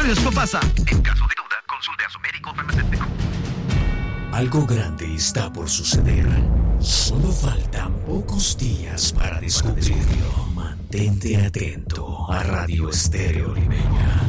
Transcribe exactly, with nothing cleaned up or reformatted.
riesgo pasa. En caso de duda, consulte a su médico farmacéutico. Algo grande está por suceder. Solo faltan pocos días para descubrirlo. Mantente atento a Radio Estéreo Limeña.